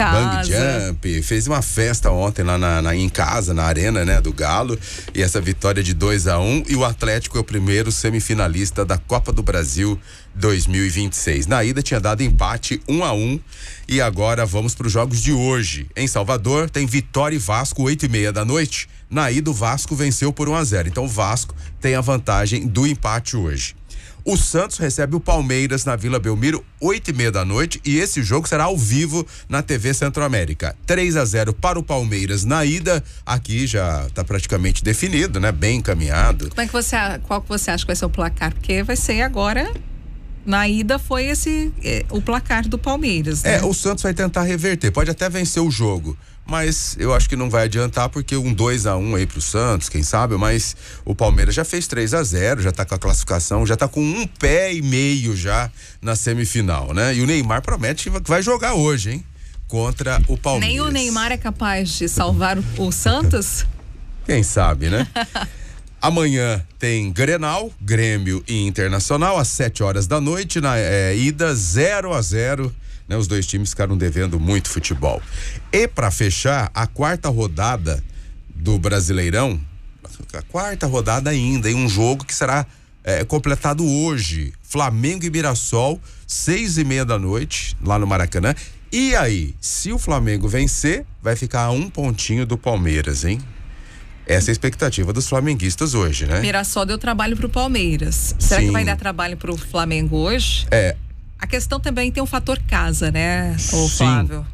bang jump, fez uma festa ontem lá em casa, na arena, né, do Galo, e essa vitória de 2-1, e o Atlético é o primeiro semifinalista da Copa do Brasil 2026. Na ida tinha dado empate 1-1, e agora vamos para os jogos de hoje. Em Salvador tem Vitória e Vasco, 8h30 da noite. Na ida o Vasco venceu por 1-0, então o Vasco tem a vantagem do empate hoje. O Santos recebe o Palmeiras na Vila Belmiro, 8h30 da noite, e esse jogo será ao vivo na TV Centro-América. 3-0 para o Palmeiras na ida, aqui já está praticamente definido, né? Bem encaminhado. Qual que você acha que vai ser o placar? Porque vai ser agora, na ida foi o placar do Palmeiras, né? O Santos vai tentar reverter, pode até vencer o jogo, mas eu acho que não vai adiantar, porque 2-1 aí pro Santos, quem sabe, mas o Palmeiras já fez 3-0, já tá com a classificação, já tá com 1,5 pé já na semifinal, né? E o Neymar promete que vai jogar hoje, hein? Contra o Palmeiras. Nem o Neymar é capaz de salvar o Santos? Quem sabe, né? Amanhã tem Grenal, Grêmio e Internacional, às 7h da noite, na ida 0-0. Né, os dois times ficaram devendo muito futebol. E para fechar, a quarta rodada do Brasileirão, a quarta rodada ainda, em um jogo que será completado hoje. Flamengo e Mirassol, 6h30 da noite, lá no Maracanã. E aí, se o Flamengo vencer, vai ficar a 1 pontinho do Palmeiras, hein? Essa é a expectativa dos flamenguistas hoje, né? Mirassol deu trabalho pro Palmeiras. Será que vai dar trabalho pro Flamengo hoje? A questão também tem um fator casa, né, Flávio?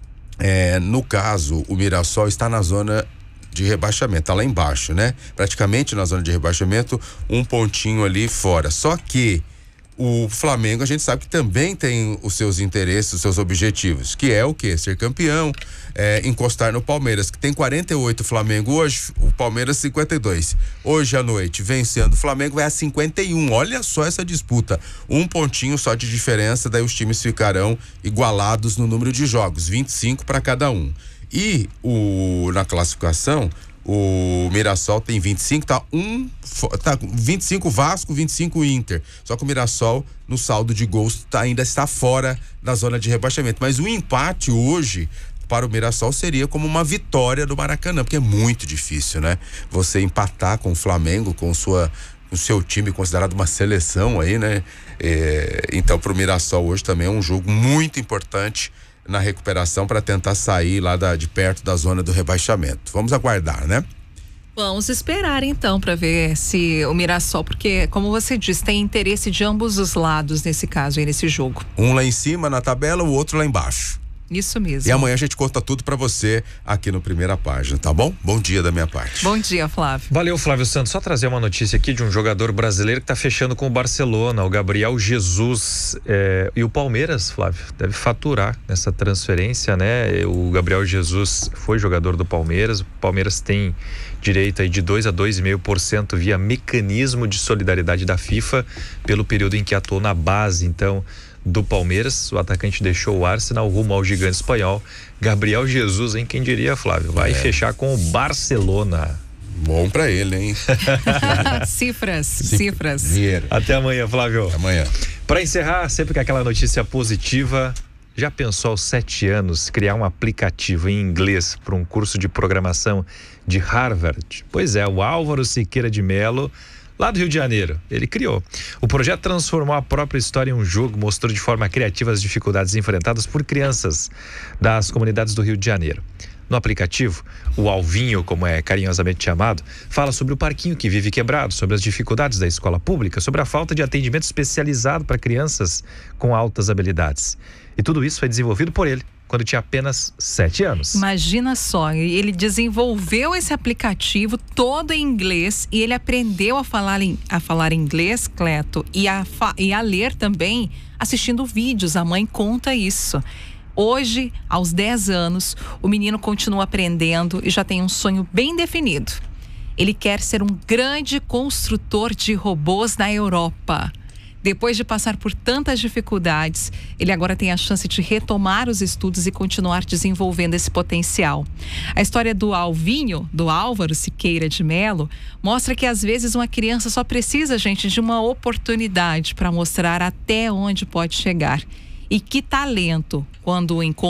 No caso, o Mirassol está na zona de rebaixamento, tá lá embaixo, né? Praticamente na zona de rebaixamento, 1 pontinho ali fora. Só que o Flamengo, a gente sabe que também tem os seus interesses, os seus objetivos, que é o quê? Ser campeão, encostar no Palmeiras, que tem 48 o Flamengo hoje, o Palmeiras 52. Hoje à noite, vencendo o Flamengo, vai a 51. Olha só essa disputa. 1 pontinho só de diferença, daí os times ficarão igualados no número de jogos, 25 para cada um. E na classificação, o Mirassol tem 25, tá 25 Vasco, 25 Inter. Só que o Mirassol, no saldo de gols, ainda está fora da zona de rebaixamento. Mas o empate hoje para o Mirassol seria como uma vitória do Maracanã, porque é muito difícil, né? Você empatar com o Flamengo, com o seu time considerado uma seleção aí, né? Então, para o Mirassol hoje também é um jogo muito importante na recuperação para tentar sair lá de perto da zona do rebaixamento. Vamos aguardar, né? Vamos esperar então para ver se o Mirassol, porque como você disse, tem interesse de ambos os lados nesse caso aí, nesse jogo. Um lá em cima na tabela, o outro lá embaixo. Isso mesmo. E amanhã a gente conta tudo pra você aqui no Primeira Página, tá bom? Bom dia da minha parte. Bom dia, Flávio. Valeu, Flávio Santos. Só trazer uma notícia aqui de um jogador brasileiro que tá fechando com o Barcelona, o Gabriel Jesus. E o Palmeiras, Flávio, deve faturar nessa transferência, né? O Gabriel Jesus foi jogador do Palmeiras. O Palmeiras tem direito aí de 2 a 2,5% via mecanismo de solidariedade da FIFA pelo período em que atuou na base, então, do Palmeiras. O atacante deixou o Arsenal rumo ao gigante espanhol. Gabriel Jesus, hein? Quem diria, Flávio? Vai fechar com o Barcelona. Bom pra ele, hein? Cifras. Dinheiro. Até amanhã, Flávio. Até amanhã. Para encerrar, sempre com aquela notícia positiva. Já pensou aos 7 anos criar um aplicativo em inglês para um curso de programação de Harvard? Pois é, o Álvaro Siqueira de Melo, lá do Rio de Janeiro, ele criou. O projeto transformou a própria história em um jogo, mostrou de forma criativa as dificuldades enfrentadas por crianças das comunidades do Rio de Janeiro. No aplicativo, o Alvinho, como é carinhosamente chamado, fala sobre o parquinho que vive quebrado, sobre as dificuldades da escola pública, sobre a falta de atendimento especializado para crianças com altas habilidades. E tudo isso foi desenvolvido por ele quando tinha apenas 7 anos. Imagina só, ele desenvolveu esse aplicativo todo em inglês e ele aprendeu a falar inglês, Cleto, e a ler também assistindo vídeos. A mãe conta isso. Hoje, aos 10 anos, o menino continua aprendendo e já tem um sonho bem definido. Ele quer ser um grande construtor de robôs na Europa. Depois de passar por tantas dificuldades, ele agora tem a chance de retomar os estudos e continuar desenvolvendo esse potencial. A história do Alvinho, do Álvaro Siqueira de Melo, mostra que às vezes uma criança só precisa, gente, de uma oportunidade para mostrar até onde pode chegar. E que talento, quando o encontra